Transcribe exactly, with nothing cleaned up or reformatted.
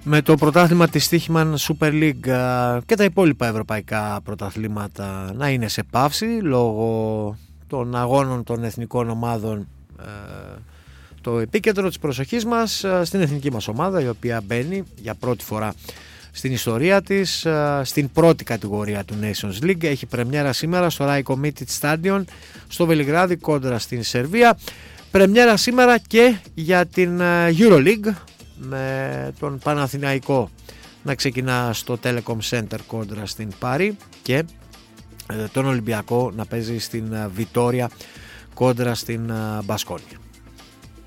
Με το πρωτάθλημα της Στίχημαν Super League και τα υπόλοιπα ευρωπαϊκά πρωταθλήματα να είναι σε παύση λόγω των αγώνων των εθνικών ομάδων, το επίκεντρο της προσοχής μας στην εθνική μας ομάδα, η οποία μπαίνει για πρώτη φορά στην ιστορία της στην πρώτη κατηγορία του Nations League. Έχει πρεμιέρα σήμερα στο Rai Committed Stadion στο Βελιγράδι κόντρα στην Σερβία. Πρεμιέρα σήμερα και για την EuroLeague, με τον Παναθηναϊκό να ξεκινά στο Telecom Center κόντρα στην Πάρη και τον Ολυμπιακό να παίζει στην Βιτόρια κόντρα στην Μπασκόνια.